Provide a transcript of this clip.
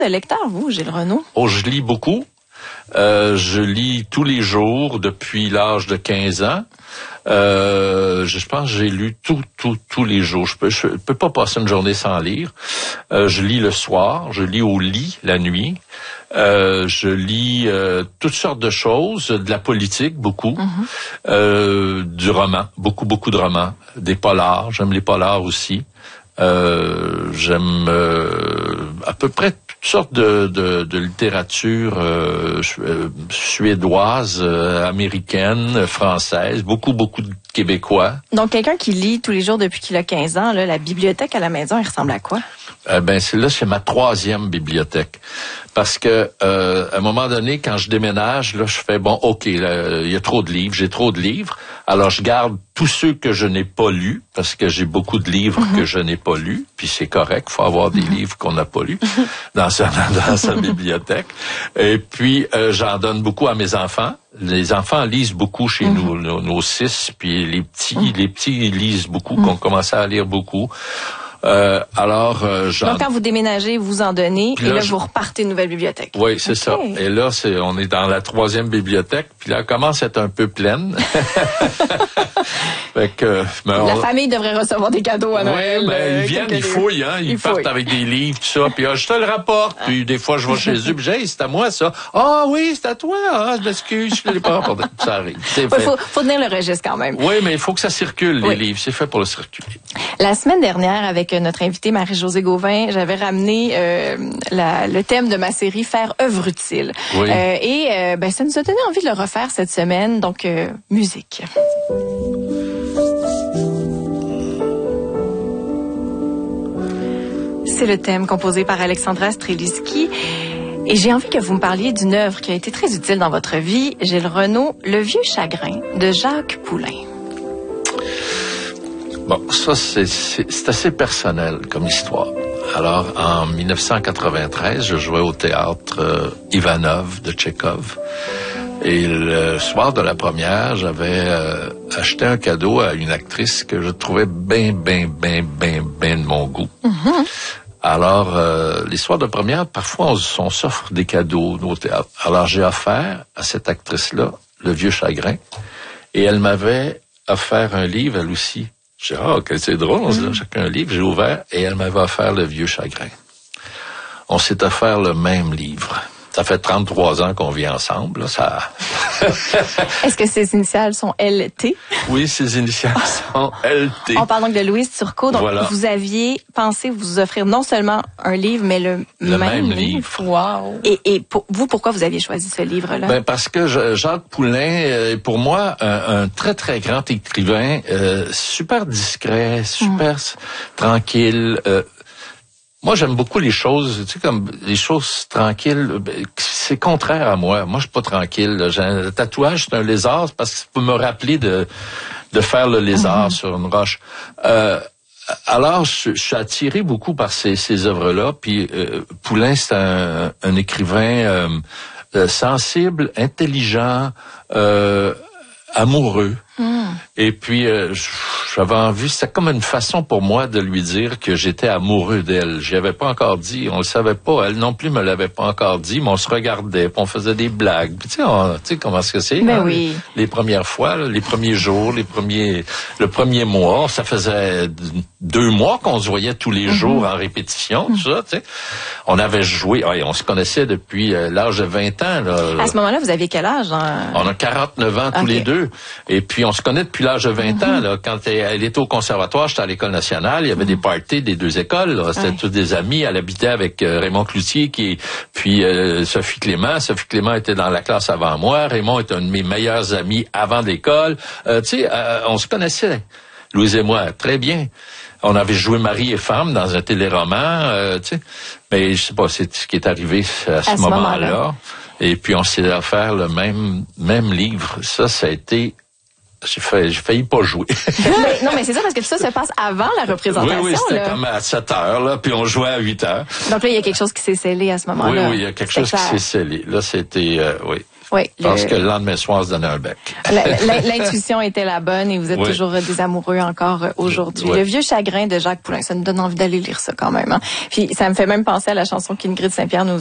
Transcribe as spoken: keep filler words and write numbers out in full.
de lecteur, vous, Gilles Renaud? Oh, je lis beaucoup. Euh, je lis tous les jours depuis l'âge de quinze ans. Euh, je pense que j'ai lu tout, tout, tous les jours. Je peux, je peux pas passer une journée sans lire. Euh, je lis le soir, je lis au lit la nuit. Euh, je lis euh, toutes sortes de choses, de la politique, beaucoup, mm-hmm. euh, du roman, beaucoup, beaucoup de romans, des polars. J'aime les polars aussi. Euh, j'aime euh, à peu près toutes sortes de, de, de littérature euh, suédoise, euh, américaine, française, beaucoup, beaucoup de Québécois. Donc, quelqu'un qui lit tous les jours depuis qu'il a quinze ans, là, la bibliothèque à la maison, elle ressemble à quoi? Euh, ben, c'est là, c'est ma troisième bibliothèque. Parce que, euh, à un moment donné, quand je déménage, là, je fais, bon, OK, il y a trop de livres, j'ai trop de livres. Alors, je garde tous ceux que je n'ai pas lus, parce que j'ai beaucoup de livres mm-hmm. que je n'ai pas lus, puis c'est correct, il faut avoir des mm-hmm. livres qu'on n'a pas lus dans sa, dans sa bibliothèque. Et puis, euh, j'en donne beaucoup à mes enfants. Les enfants lisent beaucoup chez mm-hmm. nous, nos, nos six, puis les petits, mm-hmm. les petits ils lisent beaucoup, mm-hmm. qu'on commençait à lire beaucoup. Euh, alors, euh, donc quand vous déménagez, vous en donnez, là, et là, je... vous repartez une nouvelle bibliothèque. Oui, c'est okay. ça. Et là, c'est, on est dans la troisième bibliothèque, puis là, elle commence à être un peu pleine. Fait que, ben, la on... famille devrait recevoir des cadeaux à Noël. Oui, ben, euh, ils viennent, ils fouillent, hein, ils, ils partent fouillent. Avec des livres, tout ça, puis ah, je te le rapporte, puis des fois, je vais chez eux, puis j'ai, hey, c'est à moi, ça. Ah oui, c'est à toi, ah, je m'excuse, je ne l'ai pas rapporté. Ça arrive. Il ouais, faut, faut tenir le registre quand même. Oui, mais il faut que ça circule, les oui. livres. C'est fait pour le circuler. La semaine dernière, avec notre invitée Marie-Josée Gauvin, j'avais ramené euh, la, le thème de ma série « Faire œuvre utile oui. ». Euh, et euh, ben, ça nous a donné envie de le refaire cette semaine, donc euh, musique. C'est le thème composé par Alexandra Streliski. Et j'ai envie que vous me parliez d'une œuvre qui a été très utile dans votre vie, Gilles Renaud, Le vieux chagrin de Jacques Poulain. Bon, ça, c'est, c'est, c'est assez personnel comme histoire. Alors, en dix-neuf cent quatre-vingt-treize, je jouais au théâtre euh, Ivanov de Tchekhov. Et le soir de la première, j'avais euh, acheté un cadeau à une actrice que je trouvais bien, bien, bien, bien, bien de mon goût. Mm-hmm. Alors, euh, les soirs de première, parfois, on, on s'offre des cadeaux au théâtre. Alors, j'ai offert à cette actrice-là Le vieux chagrin. Et elle m'avait offert un livre, elle aussi. J'ai dit, ah, oh, c'est drôle, mm-hmm. chacun un livre. J'ai ouvert et elle m'avait offert Le vieux chagrin. On s'est offert le même livre. Ça fait trente-trois ans qu'on vit ensemble. Là, ça... Est-ce que ses initiales sont L T? Oui, ses initiales sont L T. On parle donc de Louise Turcot. Donc, voilà. Vous aviez pensé vous offrir non seulement un livre, mais le, le même, même livre. livre. Wow. Et, et pour vous, pourquoi vous aviez choisi ce livre-là? Ben parce que je, Jacques Poulain est pour moi un, un très, très grand écrivain, euh, super discret, super mm. tranquille, euh, moi, j'aime beaucoup les choses, tu sais, comme les choses tranquilles. C'est contraire à moi. Moi, je suis pas tranquille. J'ai un tatouage, c'est un lézard, parce que ça peut me rappeler de de faire le lézard mm-hmm. sur une roche. Euh, alors, je, je suis attiré beaucoup par ces, ces œuvres-là. Puis, euh, Poulain, c'est un, un écrivain euh, sensible, intelligent, euh, amoureux. Mm. Et puis, euh, j'avais envie, c'était comme une façon pour moi de lui dire que j'étais amoureux d'elle. Je l'avais pas encore dit, on le savait pas, elle non plus me l'avait pas encore dit, mais on se regardait, puis on faisait des blagues. Puis, tu sais, on, tu sais comment est-ce que c'est? Ben hein, oui. les, les premières fois, là, les premiers jours, les premiers, le premier mois, ça faisait deux mois qu'on se voyait tous les mm-hmm. jours en répétition, tout ça, tu sais. On avait joué, ouais, on se connaissait depuis euh, l'âge de vingt ans. Là. À ce moment-là, vous aviez quel âge? Hein? On a quarante-neuf ans tous okay. les deux. Et puis, on se connaît depuis l'âge de vingt mm-hmm. ans. Là. Quand elle était au conservatoire, j'étais à l'École nationale, il y avait mm-hmm. des parties des deux écoles. Là. C'était ouais. tous des amis. Elle habitait avec euh, Raymond Cloutier, qui puis euh, Sophie Clément. Sophie Clément était dans la classe avant moi. Raymond est un de mes meilleurs amis avant l'école. Euh, tu sais, euh, on se connaissait, Louise et moi, très bien. On avait joué mari et femme dans un téléroman, euh, tu sais. Mais je sais pas, c'est ce qui est arrivé à, à ce, ce moment-là. moment-là. Et puis on s'est offert le même même livre. Ça, ça a été J'ai failli, j'ai failli pas jouer. mais, non, mais c'est ça, parce que tout ça se passe avant la représentation. Oui, oui, c'était là. comme à sept heures, là, puis on jouait à huit heures. Donc là, il y a quelque chose qui s'est scellé à ce moment-là. Oui, oui, il y a quelque chose clair. qui s'est scellé. Là, c'était, euh, oui. Oui. Je pense le... que le lendemain soir, se donnait un bec. L'intuition était la bonne et vous êtes oui. toujours des amoureux encore aujourd'hui. Oui. Le vieux chagrin de Jacques Poulain, ça nous donne envie d'aller lire ça quand même. Hein. Puis ça me fait même penser à la chanson qu'Ingrid Saint-Pierre nous